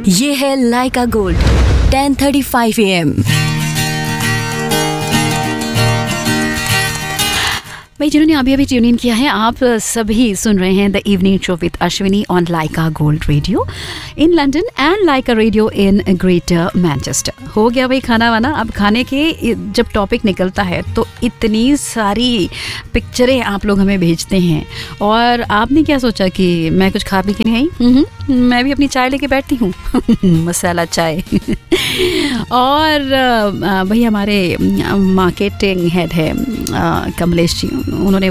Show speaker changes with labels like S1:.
S1: ये है लाइका gold 10:35 AM।
S2: भाई जिन्होंने अभी अभी ट्यून इन किया है, आप सभी सुन रहे हैं the evening show with Ashwini on Lyca gold radio in London and Lyca radio in greater Manchester. हो गया भाई खाना वाना। अब खाने के जब टॉपिक निकलता है तो इतनी सारी पिक्चरें आप लोग हमें भेजते हैं, और आपने क्या सोचा कि मैं कुछ खा पी के नहीं आई? मैं भी अपनी चाय लेके बैठती हूँ मसाला चाय और भाई हमारे मार्केटिंग हेड है कमलेश जी, उन्होंने